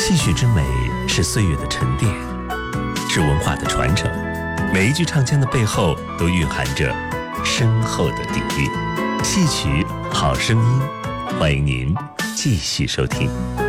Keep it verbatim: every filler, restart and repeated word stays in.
戏曲之美是岁月的沉淀，是文化的传承。每一句唱腔的背后都蕴含着深厚的底蕴。戏曲好声音，欢迎您继续收听。